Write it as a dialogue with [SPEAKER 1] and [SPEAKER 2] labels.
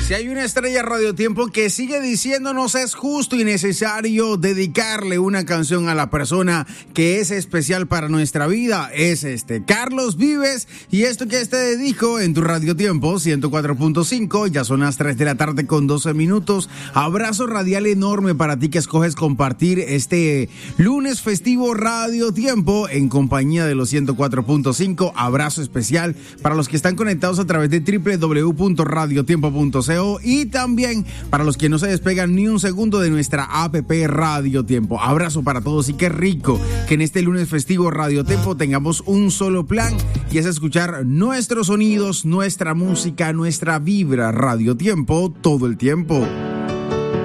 [SPEAKER 1] Si hay una estrella Radio Tiempo que sigue diciéndonos es justo y necesario dedicarle una canción a la persona que es especial para nuestra vida, es Carlos Vives, y esto que dijo en tu Radio Tiempo 104.5, ya son las 3 de la tarde con 12 minutos. Abrazo radial enorme para ti que escoges compartir este lunes festivo Radio Tiempo en compañía de los 104.5. Abrazo especial para los que están conectados a través de www.radiotiempo.co y también para los que no se despegan ni un segundo de nuestra app Radio Tiempo. Abrazo para todos y qué rico que en este lunes festivo Radio Tiempo tengamos un solo plan y es escuchar nuestros sonidos, nuestra música, nuestra vibra Radio Tiempo todo el tiempo.